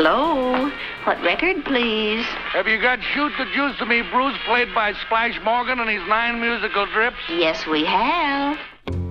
Hello? What record, please? Have you got Shoot the Juice to Me, Bruce, played by Splash Morgan and his 9 musical drips? Yes, we have.